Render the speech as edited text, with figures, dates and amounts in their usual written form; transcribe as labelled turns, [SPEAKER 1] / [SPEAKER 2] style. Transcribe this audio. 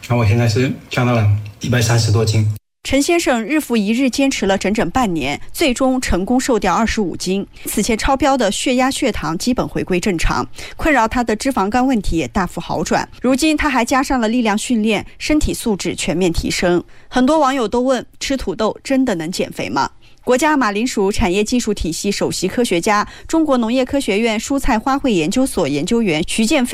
[SPEAKER 1] 我现在是降到了130多斤。
[SPEAKER 2] 陈先生日复一日坚持了整整半年，最终成功瘦掉25斤。此前超标的血压、血糖基本回归正常，困扰他的脂肪肝问题也大幅好转。如今他还加上了力量训练，身体素质全面提升。很多网友都问：吃土豆真的能减肥吗？国家马铃薯产业技术体系首席科学家、中国农业科学院蔬菜花卉研究所研究员徐建飞